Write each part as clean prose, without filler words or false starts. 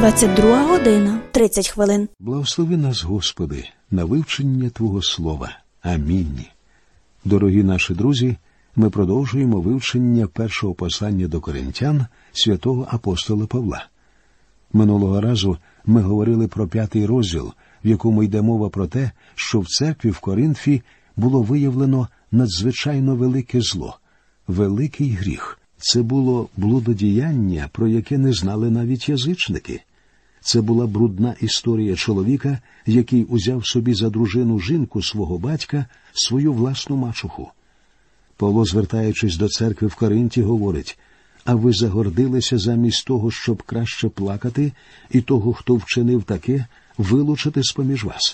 22 година, 30 хвилин. Благослови нас, Господи, на вивчення Твого Слова. Амінь. Дорогі наші друзі, ми продовжуємо вивчення першого послання до Коринтян святого апостола Павла. Минулого разу ми говорили про 5-й розділ, в якому йде мова про те, що в церкві в Коринфі було виявлено надзвичайно велике зло, великий гріх. Це було блудодіяння, про яке не знали навіть язичники. Це була брудна історія чоловіка, який узяв собі за дружину жінку свого батька, свою власну мачуху. Павло, звертаючись до церкви в Коринті, говорить: «А ви загордилися замість того, щоб краще плакати, і того, хто вчинив таке, вилучити з-поміж вас».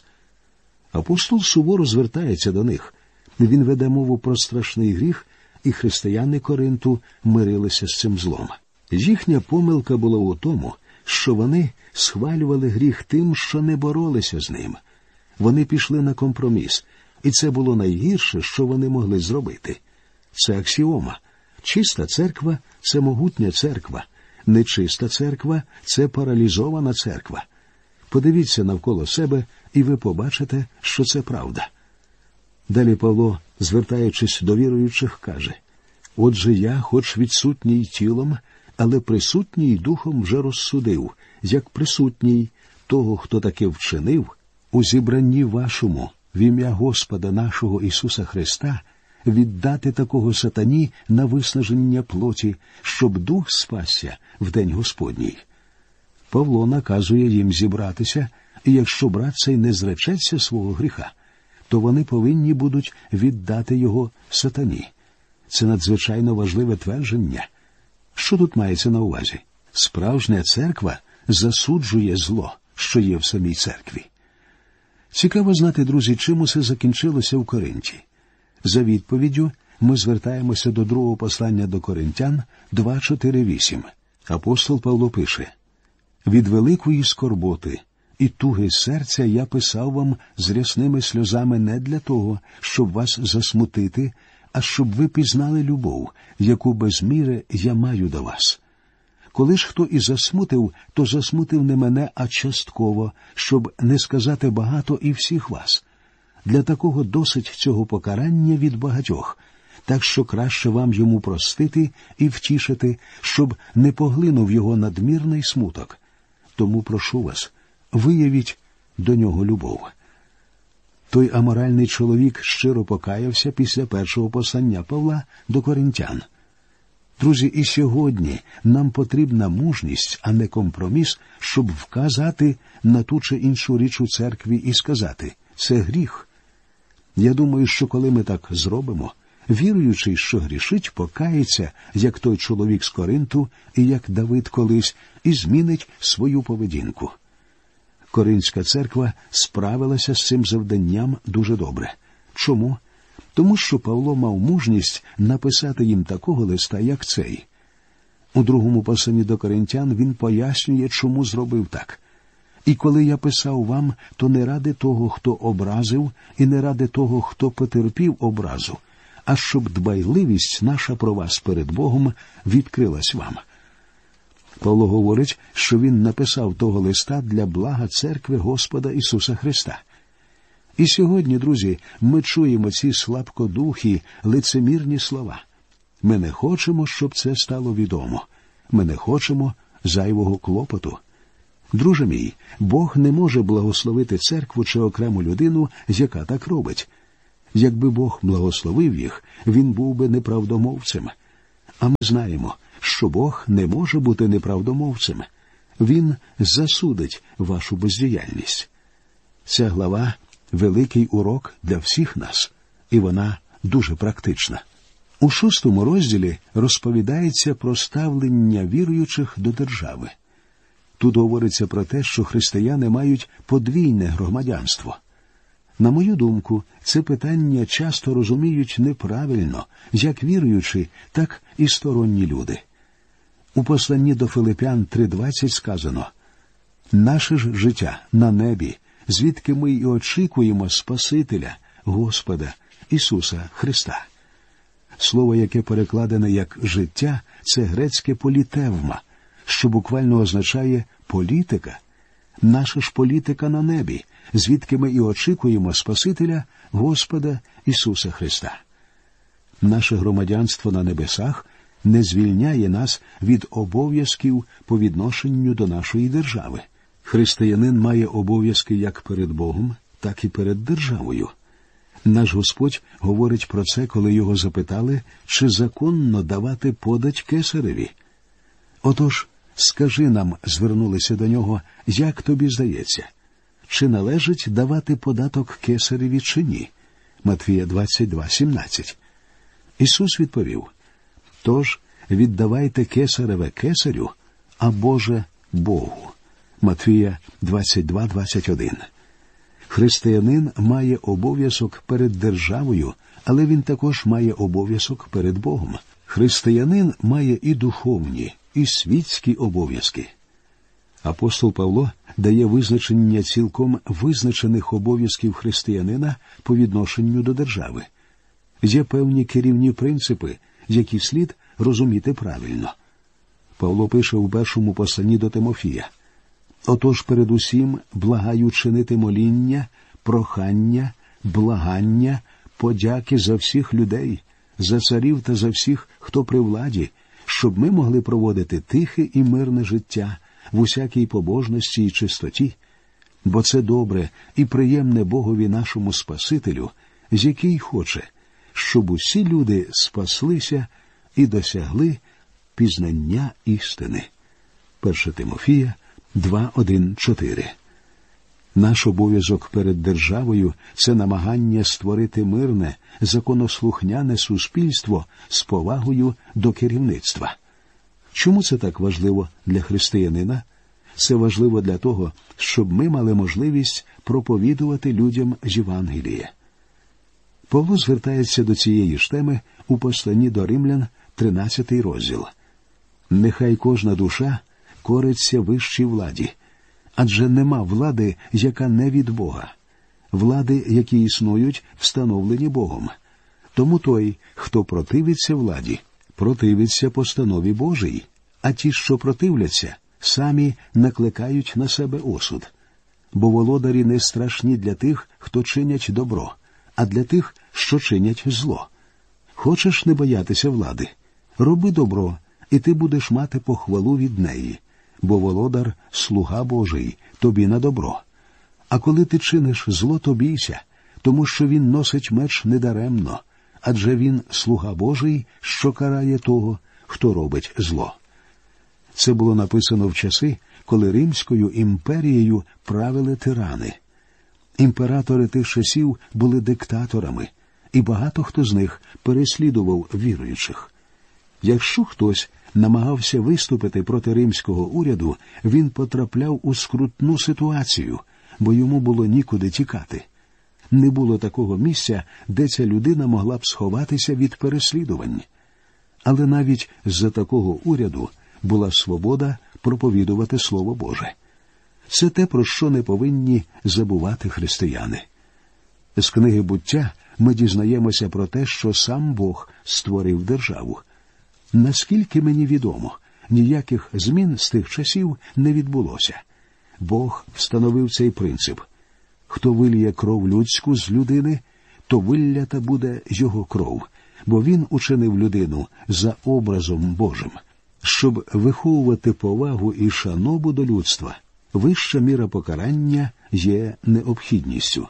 Апостол суворо звертається до них. Він веде мову про страшний гріх, і християни Коринту мирилися з цим злом. Їхня помилка була у тому, що вони схвалювали гріх тим, що не боролися з ним. Вони пішли на компроміс, і це було найгірше, що вони могли зробити. Це аксіома. Чиста церква – це могутня церква. Нечиста церква – це паралізована церква. Подивіться навколо себе, і ви побачите, що це правда. Далі Павло, звертаючись до віруючих, каже: «Отже я, хоч відсутній тілом, але присутній духом вже розсудив, як присутній того, хто таке вчинив, у зібранні вашому, в ім'я Господа нашого Ісуса Христа, віддати такого сатані на виснаження плоті, щоб дух спасся в день Господній». Павло наказує їм зібратися, і якщо брат цей не зречеться свого гріха, то вони повинні будуть віддати його сатані. Це надзвичайно важливе твердження. Що тут мається на увазі? Справжня церква засуджує зло, що є в самій церкві. Цікаво знати, друзі, чим усе закінчилося в Коринті. За відповіддю ми звертаємося до другого послання до Коринтян 2:4-8. Апостол Павло пише: «Від великої скорботи і туги серця я писав вам з рясними сльозами не для того, щоб вас засмутити, а щоб ви пізнали любов, яку без міри я маю до вас. Коли ж хто і засмутив, то засмутив не мене, а частково, щоб не сказати багато і всіх вас. Для такого досить цього покарання від багатьох, так що краще вам йому простити і втішити, щоб не поглинув його надмірний смуток. Тому прошу вас, виявіть до нього любов». Той аморальний чоловік щиро покаявся після першого послання Павла до Коринтян. Друзі, і сьогодні нам потрібна мужність, а не компроміс, щоб вказати на ту чи іншу річ у церкві і сказати: «Це гріх». Я думаю, що коли ми так зробимо, віруючий, що грішить, покається, як той чоловік з Коринту і як Давид колись, і змінить свою поведінку. Коринська церква справилася з цим завданням дуже добре. Чому? Тому що Павло мав мужність написати їм такого листа, як цей. У другому посланні до Коринтян він пояснює, чому зробив так. «І коли я писав вам, то не ради того, хто образив, і не ради того, хто потерпів образу, а щоб дбайливість наша про вас перед Богом відкрилась вам». Павло говорить, що він написав того листа для блага церкви Господа Ісуса Христа. І сьогодні, друзі, ми чуємо ці слабкодухі, лицемірні слова. Ми не хочемо, щоб це стало відомо. Ми не хочемо зайвого клопоту. Друже мій, Бог не може благословити церкву чи окрему людину, яка так робить. Якби Бог благословив їх, він був би неправдомовцем. А ми знаємо, що Бог не може бути неправдомовцем. Він засудить вашу бездіяльність. Ця глава – великий урок для всіх нас, і вона дуже практична. У 6 розділі розповідається про ставлення віруючих до держави. Тут говориться про те, що християни мають подвійне громадянство. На мою думку, це питання часто розуміють неправильно, як віруючі, так і сторонні люди. У посланні до Филипян 3:20 сказано: «Наше ж життя на небі, звідки ми й очікуємо Спасителя, Господа Ісуса Христа». Слово, яке перекладене як «життя», це грецьке політевма, що буквально означає політика. Наша ж політика на небі, звідки ми і очікуємо Спасителя, Господа Ісуса Христа. Наше громадянство на небесах не звільняє нас від обов'язків по відношенню до нашої держави. Християнин має обов'язки як перед Богом, так і перед державою. Наш Господь говорить про це, коли його запитали, чи законно давати подать кесареві. Отож, скажи нам, звернулися до нього, як тобі здається, чи належить давати податок кесареві чи ні? Матвія 22:17. Ісус відповів: тож віддавайте кесареве кесарю, а Боже Богу. Матвія 22:21. Християнин має обов'язок перед державою, але він також має обов'язок перед Богом. Християнин має і духовні, і світські обов'язки. Апостол Павло дає визначення цілком визначених обов'язків християнина по відношенню до держави. Є певні керівні принципи, які слід розуміти правильно. Павло пише у першому посланні до Тимофія: «Отож передусім благаю чинити моління, прохання, благання, подяки за всіх людей, за царів та за всіх, хто при владі, щоб ми могли проводити тихе і мирне життя в усякій побожності і чистоті, бо це добре і приємне Богові нашому Спасителю, з який хоче, щоб усі люди спаслися і досягли пізнання істини». 1 Тимофія 2:1-4. Наш обов'язок перед державою – це намагання створити мирне, законослухняне суспільство з повагою до керівництва. Чому це так важливо для християнина? Це важливо для того, щоб ми мали можливість проповідувати людям Євангеліє. Павло звертається до цієї ж теми у посланні до Римлян, 13 розділ. «Нехай кожна душа кориться вищій владі, адже нема влади, яка не від Бога. Влади, які існують, встановлені Богом. Тому той, хто противиться владі, противиться постанові Божій, а ті, що противляться, самі накликають на себе осуд. Бо володарі не страшні для тих, хто чинять добро, а для тих, що чинять зло. Хочеш не боятися влади? Роби добро, і ти будеш мати похвалу від неї, бо володар – слуга Божий, тобі на добро. А коли ти чиниш зло, то бійся, тому що він носить меч недаремно, адже він – слуга Божий, що карає того, хто робить зло». Це було написано в часи, коли Римською імперією правили тирани. Імператори тих часів були диктаторами, і багато хто з них переслідував віруючих. Якщо хтось намагався виступити проти римського уряду, він потрапляв у скрутну ситуацію, бо йому було нікуди тікати. Не було такого місця, де ця людина могла б сховатися від переслідувань. Але навіть з-за такого уряду була свобода проповідувати Слово Боже. Це те, про що не повинні забувати християни. З книги «Буття» ми дізнаємося про те, що сам Бог створив державу. Наскільки мені відомо, ніяких змін з тих часів не відбулося. Бог встановив цей принцип. Хто вильє кров людську з людини, то виллята буде його кров, бо він учинив людину за образом Божим. Щоб виховувати повагу і шанобу до людства, вища міра покарання є необхідністю.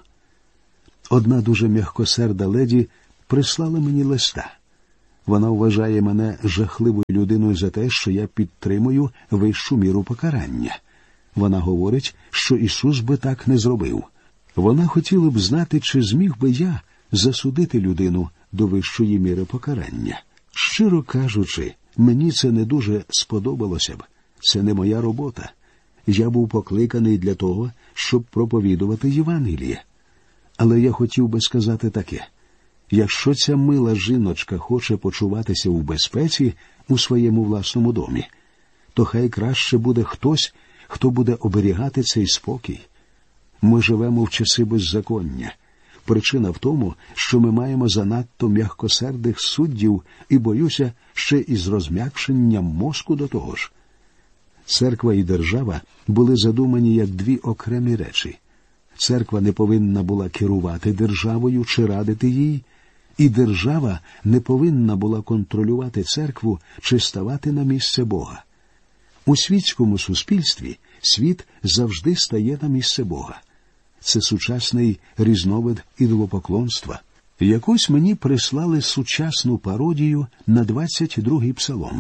Одна дуже м'якосерда леді прислала мені листа. Вона вважає мене жахливою людиною за те, що я підтримую вищу міру покарання. Вона говорить, що Ісус би так не зробив. Вона хотіла б знати, чи зміг би я засудити людину до вищої міри покарання. Щиро кажучи, мені це не дуже сподобалося б. Це не моя робота. Я був покликаний для того, щоб проповідувати Євангеліє. Але я хотів би сказати таке. Якщо ця мила жіночка хоче почуватися у безпеці у своєму власному домі, то хай краще буде хтось, хто буде оберігати цей спокій. Ми живемо в часи беззаконня. Причина в тому, що ми маємо занадто м'якосердих суддів і, боюся, ще із розм'якшенням мозку до того ж. Церква і держава були задумані як дві окремі речі. Церква не повинна була керувати державою чи радити їй, і держава не повинна була контролювати церкву чи ставати на місце Бога. У світському суспільстві світ завжди стає на місце Бога. Це сучасний різновид ідолопоклонства. Якось мені прислали сучасну пародію на 22-й псалом.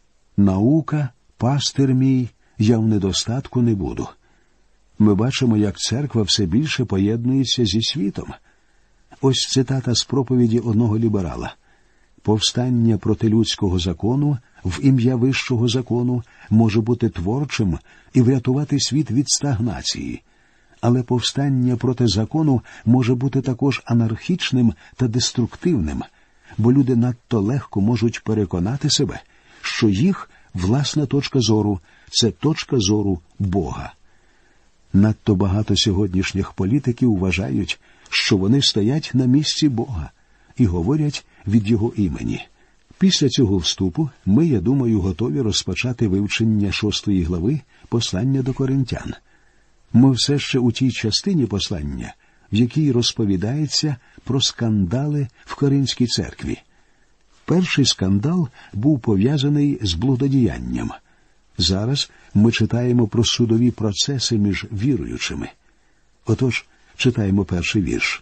«Наука, пастир мій, я в недостатку не буду». Ми бачимо, як церква все більше поєднується зі світом. Ось цитата з проповіді одного ліберала. «Повстання проти людського закону в ім'я вищого закону може бути творчим і врятувати світ від стагнації. Але повстання проти закону може бути також анархічним та деструктивним, бо люди надто легко можуть переконати себе, що їх власна точка зору – це точка зору Бога». Надто багато сьогоднішніх політиків вважають, що вони стоять на місці Бога і говорять від Його імені. Після цього вступу ми, я думаю, готові розпочати вивчення 6 глави послання до Коринтян. Ми все ще у тій частині послання, в якій розповідається про скандали в Коринській церкві. Перший скандал був пов'язаний з блудодіянням. Зараз ми читаємо про судові процеси між віруючими. Отож, читаємо перший вірш.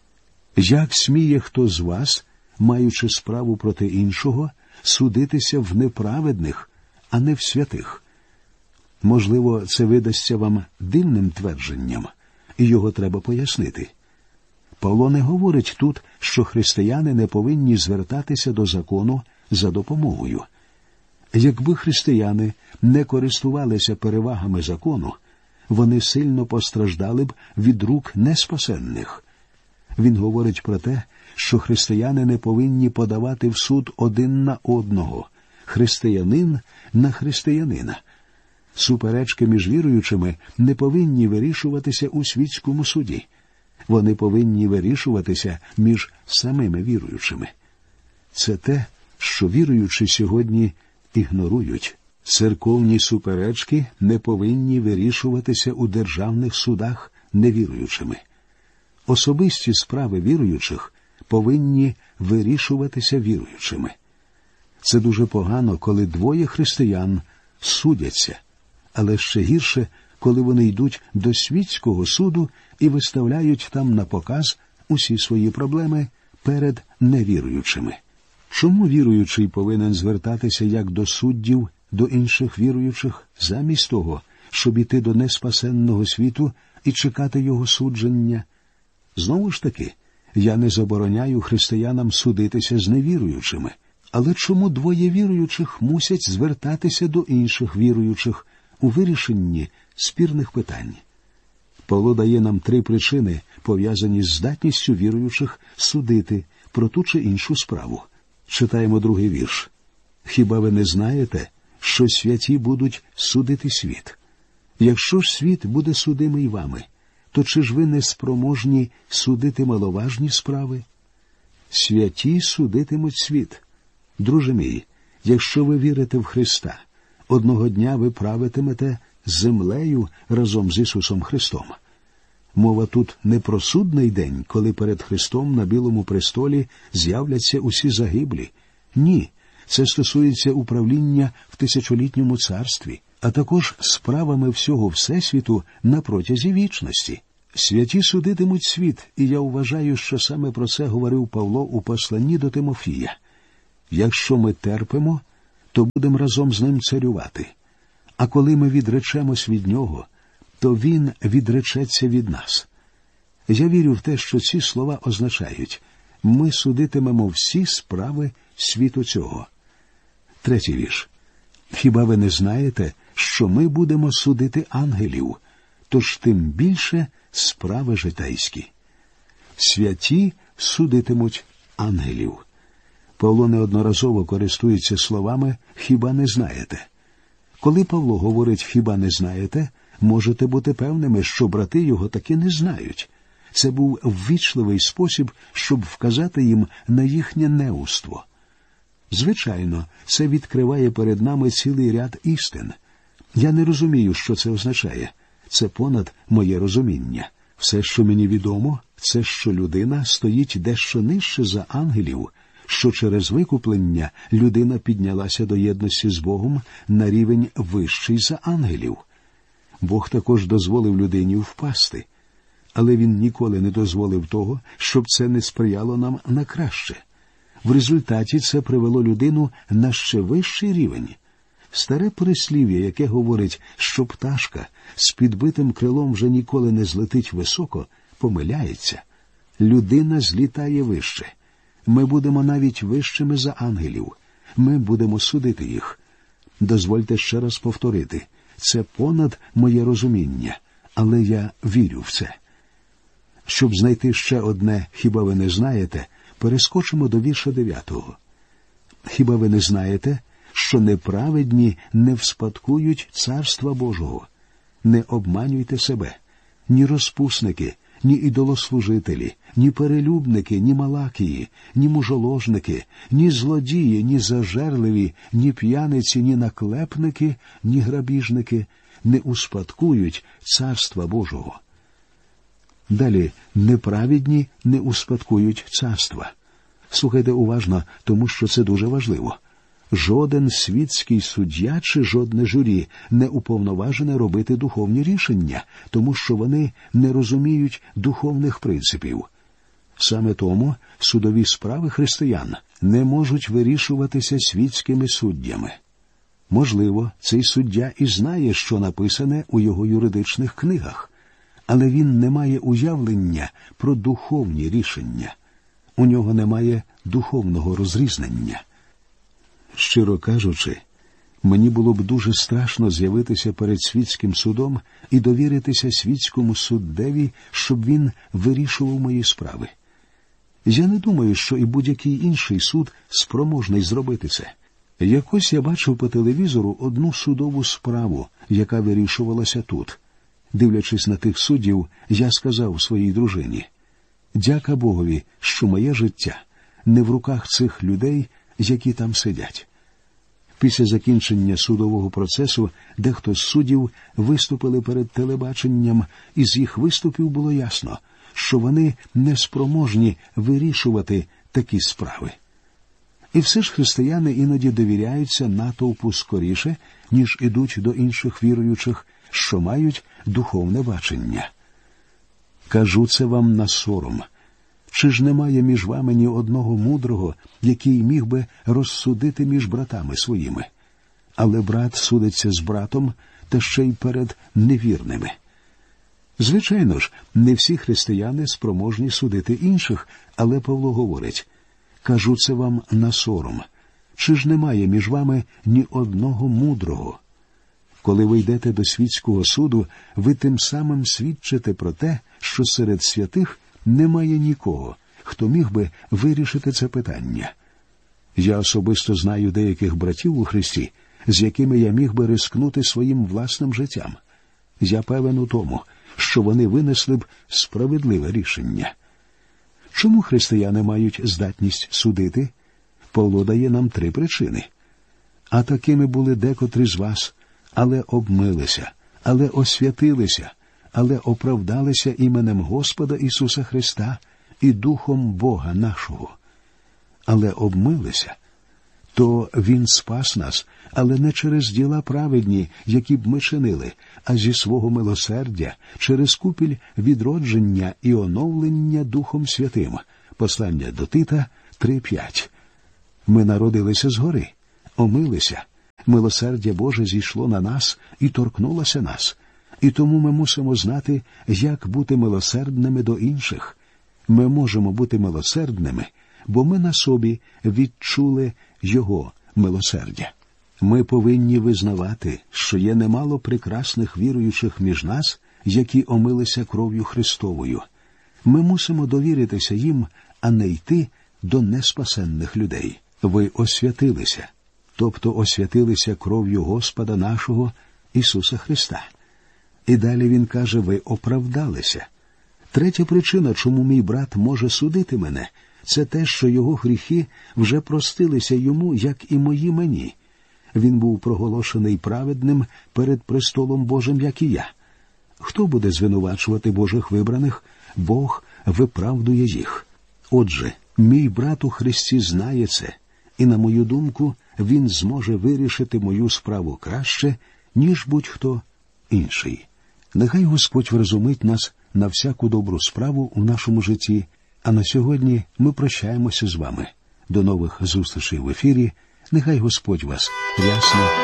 «Як сміє хто з вас, маючи справу проти іншого, судитися в неправедних, а не в святих?» Можливо, це видасться вам дивним твердженням, і його треба пояснити. Павло не говорить тут, що християни не повинні звертатися до закону за допомогою. Якби християни не користувалися перевагами закону, вони сильно постраждали б від рук неспасенних. Він говорить про те, що християни не повинні подавати в суд один на одного, християнин на християнина. Суперечки між віруючими не повинні вирішуватися у світському суді. Вони повинні вирішуватися між самими віруючими. Це те, що віруючі сьогодні ігнорують. Церковні суперечки не повинні вирішуватися у державних судах невіруючими. Особисті справи віруючих повинні вирішуватися віруючими. Це дуже погано, коли двоє християн судяться, але ще гірше, коли вони йдуть до світського суду і виставляють там на показ усі свої проблеми перед невіруючими. Чому віруючий повинен звертатися як до суддів до інших віруючих, замість того, щоб іти до неспасенного світу і чекати його судження? Знову ж таки, я не забороняю християнам судитися з невіруючими, але чому двоє віруючих мусять звертатися до інших віруючих у вирішенні спірних питань? Павло дає нам 3 причини, пов'язані з здатністю віруючих судити про ту чи іншу справу. Читаємо 2-й вірш. «Хіба ви не знаєте, що святі будуть судити світ? Якщо ж світ буде судимий вами, то чи ж ви не спроможні судити маловажні справи? Святі судитимуть світ. Друже мій, якщо ви вірите в Христа, одного дня ви правитимете землею разом з Ісусом Христом». Мова тут не про судний день, коли перед Христом на білому престолі з'являться усі загиблі. Ні, це стосується управління в тисячолітньому царстві, а також справами всього Всесвіту на протязі вічності. Святі судитимуть світ, і я вважаю, що саме про це говорив Павло у посланні до Тимофія. Якщо ми терпимо, то будемо разом з ним царювати. А коли ми відречемось від нього, то він відречеться від нас. Я вірю в те, що ці слова означають: ми судитимемо всі справи світу цього. 3-й вірш. «Хіба ви не знаєте, що ми будемо судити ангелів? Тож тим більше справи житейські». Святі судитимуть ангелів. Павло неодноразово користується словами «хіба не знаєте». Коли Павло говорить «хіба не знаєте», можете бути певними, що брати його таки не знають. Це був ввічливий спосіб, щоб вказати їм на їхнє неуство. Звичайно, це відкриває перед нами цілий ряд істин. Я не розумію, що це означає. Це понад моє розуміння. Все, що мені відомо, це що людина стоїть дещо нижче за ангелів, що через викуплення людина піднялася до єдності з Богом на рівень вищий за ангелів. Бог також дозволив людині впасти, але Він ніколи не дозволив того, щоб це не сприяло нам на краще. В результаті це привело людину на ще вищий рівень. Старе прислів'я, яке говорить, що пташка з підбитим крилом вже ніколи не злетить високо, помиляється. Людина злітає вище. Ми будемо навіть вищими за ангелів. Ми будемо судити їх. Дозвольте ще раз повторити. Це понад моє розуміння, але я вірю в це. Щоб знайти ще одне «Хіба ви не знаєте», перескочимо до вірша 9. «Хіба ви не знаєте, що неправедні не вспадкують Царства Божого? Не обманюйте себе. Ні розпусники, ні ідолослужителі, ні перелюбники, ні малакії, ні мужоложники, ні злодії, ні зажерливі, ні п'яниці, ні наклепники, ні грабіжники не успадкують Царства Божого». Далі, неправедні не успадкують царства. Слухайте уважно, тому що це дуже важливо. Жоден світський суддя чи жодне журі не уповноважене робити духовні рішення, тому що вони не розуміють духовних принципів. Саме тому судові справи християн не можуть вирішуватися світськими суддями. Можливо, цей суддя і знає, що написане у його юридичних книгах, але він не має уявлення про духовні рішення. У нього немає духовного розрізнення. Щиро кажучи, мені було б дуже страшно з'явитися перед світським судом і довіритися світському суддеві, щоб він вирішував мої справи. Я не думаю, що і будь-який інший суд спроможний зробити це. Якось я бачив по телевізору одну судову справу, яка вирішувалася тут. Дивлячись на тих суддів, я сказав своїй дружині: «Дяка Богові, що моє життя не в руках цих людей, які там сидять». Після закінчення судового процесу дехто з суддів виступили перед телебаченням, і з їх виступів було ясно, що вони не спроможні вирішувати такі справи. І все ж християни іноді довіряються натовпу скоріше, ніж ідуть до інших віруючих, що мають духовне бачення. Кажу це вам на сором. Чи ж немає між вами ні одного мудрого, який міг би розсудити між братами своїми? Але брат судиться з братом, та ще й перед невірними. Звичайно ж, не всі християни спроможні судити інших, але Павло говорить: «Кажу це вам на сором. Чи ж немає між вами ні одного мудрого?» Коли ви йдете до світського суду, ви тим самим свідчите про те, що серед святих немає нікого, хто міг би вирішити це питання. Я особисто знаю деяких братів у Христі, з якими я міг би рискнути своїм власним життям. Я певен у тому, що вони винесли б справедливе рішення. Чому християни мають здатність судити? Павло дає нам 3 причини. «А такими були декотрі з вас, але обмилися, але освятилися, але оправдалися іменем Господа Ісуса Христа і Духом Бога нашого». Але обмилися. То Він спас нас, але не через діла праведні, які б ми чинили, а зі свого милосердя, через купіль відродження і оновлення Духом Святим. Послання до Тита 3:5. Ми народилися згори, омилися. Милосердя Боже зійшло на нас і торкнулося нас. І тому ми мусимо знати, як бути милосердними до інших. Ми можемо бути милосердними, бо ми на собі відчули Його милосердя. Ми повинні визнавати, що є немало прекрасних віруючих між нас, які омилися кров'ю Христовою. Ми мусимо довіритися їм, а не йти до неспасенних людей. Ви освятилися, тобто освятилися кров'ю Господа нашого Ісуса Христа. І далі він каже: ви оправдалися. 3 причина, чому мій брат може судити мене, це те, що його гріхи вже простилися йому, як і мої мені. він був проголошений праведним перед престолом Божим, як і я. Хто буде звинувачувати Божих вибраних? Бог виправдує їх. Отже, мій брат у Христі знає це, і, на мою думку, він зможе вирішити мою справу краще, ніж будь-хто інший. Нехай Господь врозумить нас на всяку добру справу у нашому житті, а на сьогодні ми прощаємося з вами. До нових зустрічей в ефірі. Нехай Господь вас рясно